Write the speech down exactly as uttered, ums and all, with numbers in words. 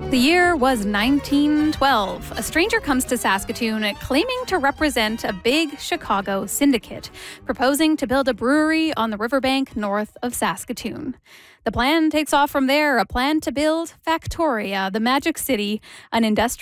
The year was nineteen twelve. A stranger comes to Saskatoon claiming to represent a big Chicago syndicate, proposing to build a brewery on the riverbank north of Saskatoon. The plan takes off from there, a plan to build Factoria, the Magic City, an industrial